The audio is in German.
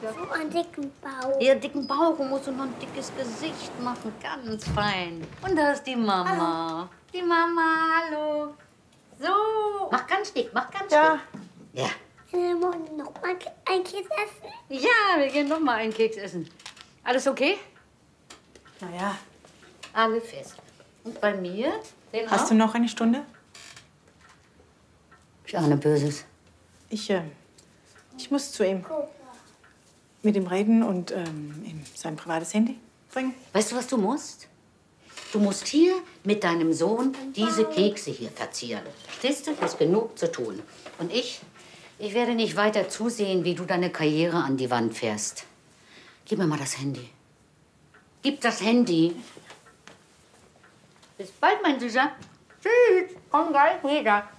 wieder. So einen dicken Bauch. Ja, dicken Bauch und musst du noch ein dickes Gesicht machen. Ganz fein. Und da ist die Mama. Hallo. Die Mama, hallo. So. Mach ganz dick, mach ganz dick. Ja. Wir wollen noch mal einen Keks essen. Ja, wir gehen noch mal einen Keks essen. Alles okay? Na ja. Alle fest. Und bei mir? Den Hast auch? du noch eine Stunde? Ich ahne Böses. Ich muss zu ihm. Mit ihm reden und ihm sein privates Handy bringen. Weißt du, was du musst? Du musst hier mit deinem Sohn diese Kekse hier verzieren. Verstehst du? Du hast genug zu tun. Und ich werde nicht weiter zusehen, wie du deine Karriere an die Wand fährst. Gib mir mal das Handy. Gib das Handy. Bis bald, mein Süßer. Tschüss. Komm gleich wieder.